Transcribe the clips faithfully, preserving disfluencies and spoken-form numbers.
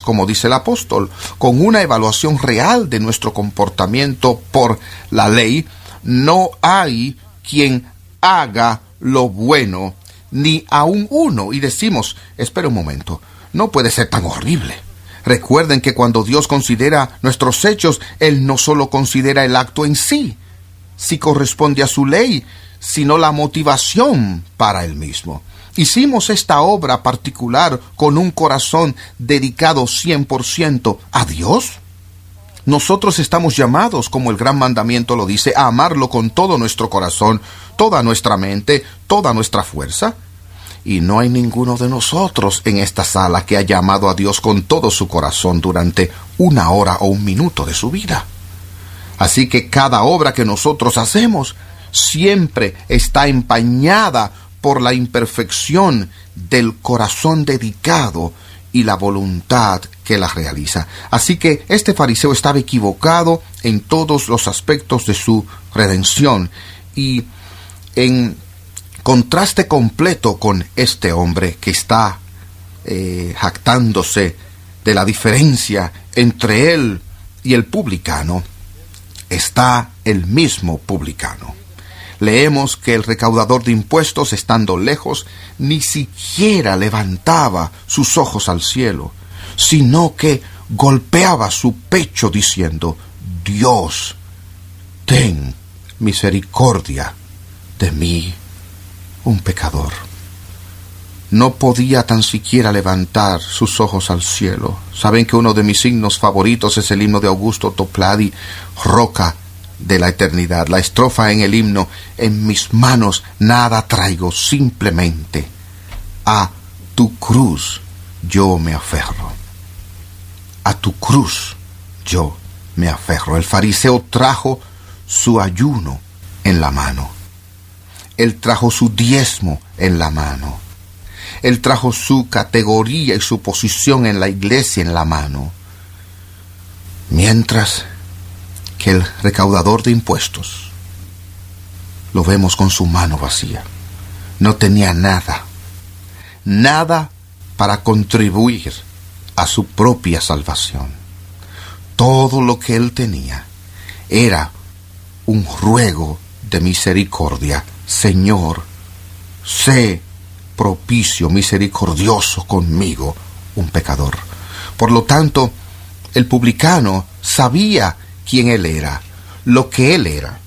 como dice el apóstol, con una evaluación real de nuestro comportamiento por la ley, no hay quien haga lo bueno, ni aun uno. Y decimos, espera un momento, no puede ser tan horrible. Recuerden que cuando Dios considera nuestros hechos, Él no solo considera el acto en sí, si corresponde a su ley, sino la motivación para Él mismo. Hicimos esta obra particular con un corazón dedicado cien por ciento a Dios. Nosotros estamos llamados, como el gran mandamiento lo dice, a amarlo con todo nuestro corazón, toda nuestra mente, toda nuestra fuerza. Y no hay ninguno de nosotros en esta sala que haya amado a Dios con todo su corazón durante una hora o un minuto de su vida. Así que cada obra que nosotros hacemos siempre está empañada por la imperfección del corazón dedicado y la voluntad que la realiza. Así que este fariseo estaba equivocado en todos los aspectos de su redención, y en contraste completo con este hombre que está eh, jactándose de la diferencia entre él y el publicano, está el mismo publicano. Leemos que el recaudador de impuestos, estando lejos, ni siquiera levantaba sus ojos al cielo, sino que golpeaba su pecho diciendo: Dios, ten misericordia de mí, un pecador. No podía tan siquiera levantar sus ojos al cielo. Saben que uno de mis himnos favoritos es el himno de Augusto Toplady, Roca de la eternidad. La estrofa en el himno: en mis manos nada traigo, simplemente a tu cruz yo me aferro. A tu cruz yo me aferro. El fariseo trajo su ayuno en la mano. Él trajo su diezmo en la mano. Él trajo su categoría y su posición en la iglesia en la mano. Mientras que el recaudador de impuestos lo vemos con su mano vacía. No tenía nada, nada para contribuir a su propia salvación. Todo lo que él tenía era un ruego de misericordia. Señor, sé propicio, misericordioso conmigo, un pecador. Por lo tanto, el publicano sabía quién él era, lo que él era.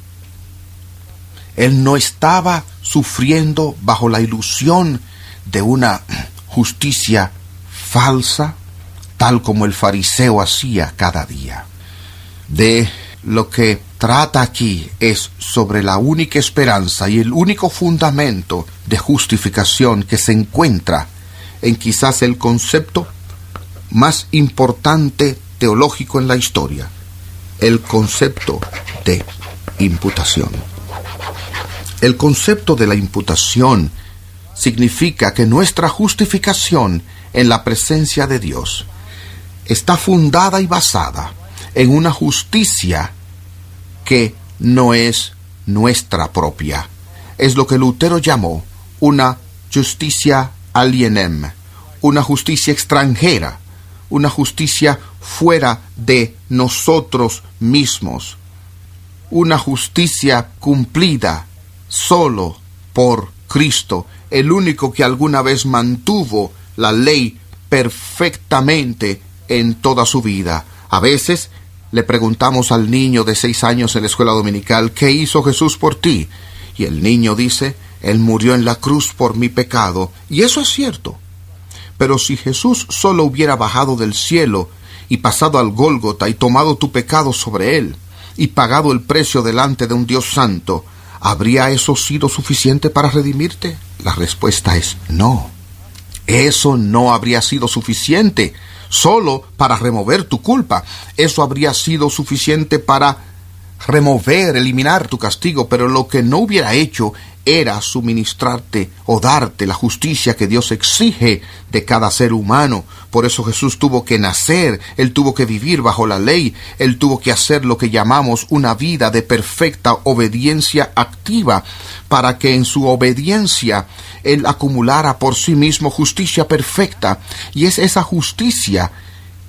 Él no estaba sufriendo bajo la ilusión de una justicia falsa, tal como el fariseo hacía cada día. De lo que trata aquí es sobre la única esperanza y el único fundamento de justificación que se encuentra en quizás el concepto más importante teológico en la historia, el concepto de imputación. El concepto de la imputación significa que nuestra justificación en la presencia de Dios está fundada y basada en una justicia que no es nuestra propia. Es lo que Lutero llamó una justicia alienem, una justicia extranjera, una justicia fuera de nosotros mismos, una justicia cumplida solo por Cristo, el único que alguna vez mantuvo la ley perfectamente en toda su vida. A veces le preguntamos al niño de seis años en la escuela dominical: ¿qué hizo Jesús por ti? Y el niño dice: Él murió en la cruz por mi pecado. Y eso es cierto. Pero si Jesús solo hubiera bajado del cielo y pasado al Gólgota y tomado tu pecado sobre él y pagado el precio delante de un Dios santo, ¿habría eso sido suficiente para redimirte? La respuesta es no. Eso no habría sido suficiente solo para remover tu culpa. Eso habría sido suficiente para remover, eliminar tu castigo, pero lo que no hubiera hecho era suministrarte o darte la justicia que Dios exige de cada ser humano. Por eso Jesús tuvo que nacer, Él tuvo que vivir bajo la ley, Él tuvo que hacer lo que llamamos una vida de perfecta obediencia activa, para que en su obediencia Él acumulara por sí mismo justicia perfecta. Y es esa justicia